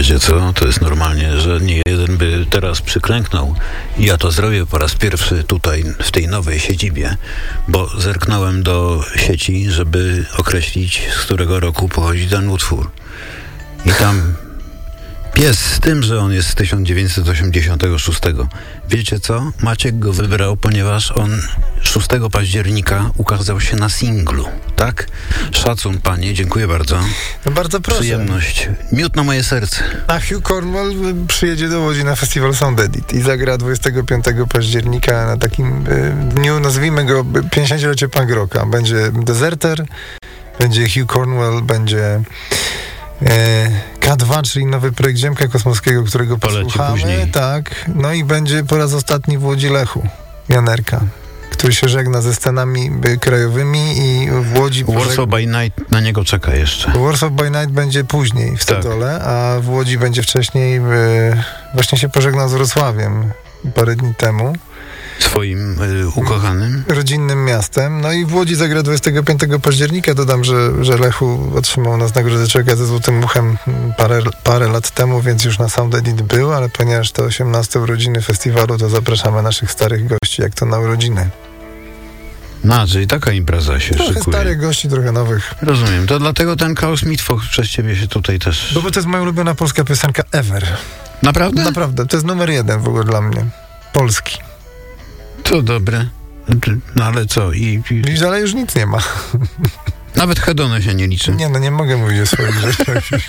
Wiecie co? To jest normalnie, że nie jeden by teraz przyklęknął. I ja to zrobię po raz pierwszy tutaj, w tej nowej siedzibie, bo zerknąłem do sieci, żeby określić, z którego roku pochodzi ten utwór. I tam pies z tym, że on jest z 1986. Wiecie co? Maciek go wybrał, ponieważ on 6 października ukazał się na singlu, tak? Szacun, panie, dziękuję bardzo. No bardzo proszę. Przyjemność. Miód na moje serce. A Hugh Cornwell przyjedzie do Łodzi na festiwal Sound Edit i zagra 25 października na takim dniu, nazwijmy go 50-lecie punk rocka. Będzie Deserter, będzie Hugh Cornwell, będzie K2, czyli nowy projekt Ziemka Kosmowskiego, którego posłuchamy. Później. Tak. No i będzie po raz ostatni w Łodzi Lechu Janerka, który się żegna ze scenami krajowymi i w Łodzi... Warsaw by Night na niego czeka jeszcze. Warsaw by Night będzie później w Stodole, a w Łodzi będzie wcześniej, właśnie się pożegnał z Wrocławiem parę dni temu. Swoim ukochanym? Rodzinnym miastem. No i w Łodzi zagra 25 października. Dodam, że Lechu otrzymał nas nagrodę Czeka ze Złotym Muchem parę lat temu, więc już na Sound Edit był, ale ponieważ to 18 urodziny festiwalu, to zapraszamy naszych starych gości, jak to na urodziny. No, czyli taka impreza się Trochę szykuje. starych gości, trochę nowych. Rozumiem. To dlatego ten Chaos Mitwoch przez ciebie się tutaj też... Bo to jest moja ulubiona polska piosenka ever. Naprawdę? Naprawdę. To jest numer 1 w ogóle dla mnie. Polski. To dobre. No ale co? Ale już nic nie ma. Nawet Hedony się nie liczy. Nie, no nie mogę mówić o swoich rzeczach.